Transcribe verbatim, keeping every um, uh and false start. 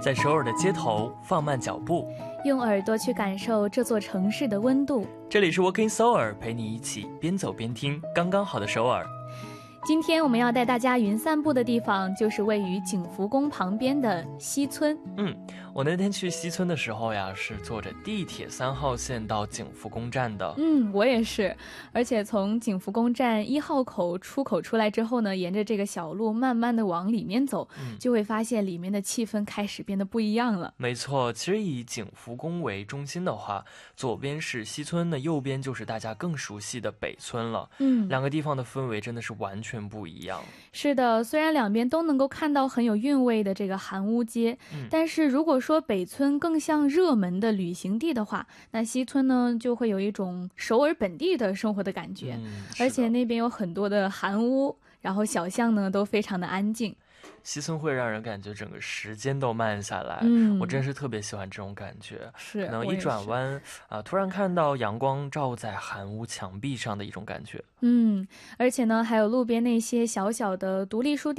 在首尔的街头放慢脚步， 用耳朵去感受这座城市的温度。 这里是 Walking Seoul， 陪你一起边走边听刚刚好的首尔。 今天我们要带大家云散步的地方就是位于景福宫旁边的西村。 嗯，我那天去西村的时候呀，是坐着地铁三号线到景福宫站的。 嗯，我也是。而且从景福宫站一号口出口出来之后呢，沿着这个小路慢慢的往里面走， 嗯， 就会发现里面的气氛开始变得不一样了。 没错，其实以景福宫为中心的话，左边是西村，那右边就是大家更熟悉的北村了。 嗯， 两个地方的氛围真的是完全不一样。 是的，虽然两边都能够看到很有韵味的这个韩屋街， 嗯， 但是如果说北村更像热门的旅行地的话，那西村呢就会有一种首尔本地的生活的感觉。 嗯， 而且那边有很多的韩屋，然后小巷呢都非常的安静。 西村会让人感觉整个时间都慢下来。 嗯， 我真是特别喜欢这种感觉。 是， 可能一转弯啊，突然看到阳光照在韩屋墙壁上的一种感觉。 嗯，而且呢还有路边那些小小的独立书店